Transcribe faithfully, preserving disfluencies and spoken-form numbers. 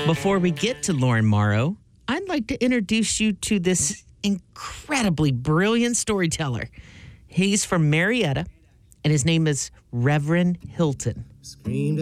Before we get to Lauren Morrow, I'd like to introduce you to this incredibly brilliant storyteller. He's from Marietta, and his name is Reverend Hilton. Screamed